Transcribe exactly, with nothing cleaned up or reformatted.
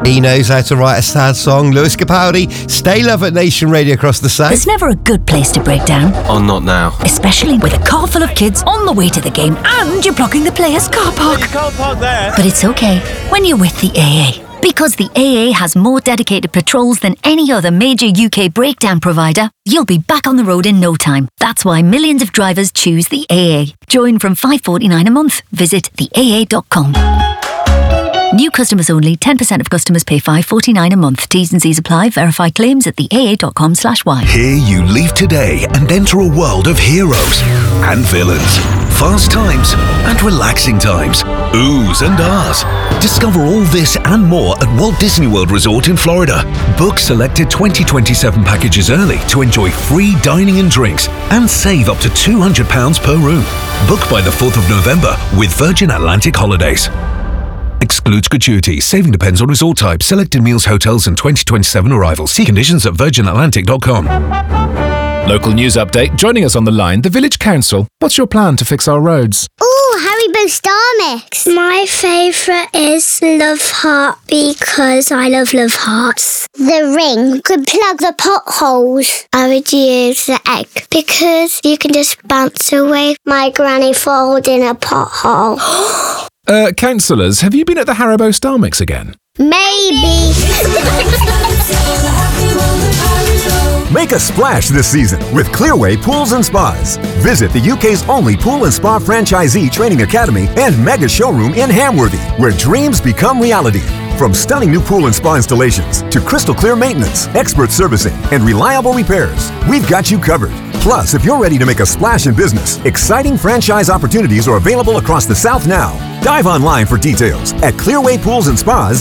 He knows how to write a sad song. Lewis Capaldi, Stay Love at Nation Radio across the South. There's never a good place to break down. Oh, not now. Especially with a car full of kids on the way to the game and you're blocking the players' car park. You can't park there. But it's okay when you're with the A A. Because the A A has more dedicated patrols than any other major U K breakdown provider, you'll be back on the road in no time. That's why millions of drivers choose the A A. Join from five pounds forty-nine a month. Visit the A A dot com. New customers only. ten percent of customers pay five pounds forty-nine a month. T's and C's apply. Verify claims at the A A dot com slash Y. Here you leave today and enter a world of heroes and villains, fast times and relaxing times, oohs and ahs. Discover all this and more at Walt Disney World Resort in Florida. Book selected twenty twenty-seven packages early to enjoy free dining and drinks and save up to two hundred pounds per room. Book by the fourth of November with Virgin Atlantic Holidays. Excludes gratuity. Saving depends on resort type. Selected meals, hotels and twenty twenty-seven arrivals. See conditions at virgin atlantic dot com. Local news update. Joining us on the line, the Village Council. What's your plan to fix our roads? Ooh, Haribo Star Mix. My favourite is Love Heart because I love Love Hearts. The ring could plug the potholes. I would use the egg because you can just bounce away my granny falls in a pothole. Uh, councillors, have you been at the Haribo Star Mix again? Maybe. Make a splash this season with Clearway Pools and Spas. Visit the U K's only pool and spa franchisee training academy and mega showroom in Hamworthy, where dreams become reality. From stunning new pool and spa installations to crystal clear maintenance, expert servicing, and reliable repairs, we've got you covered. Plus, if you're ready to make a splash in business, exciting franchise opportunities are available across the South now. Dive online for details at clearway pools and spas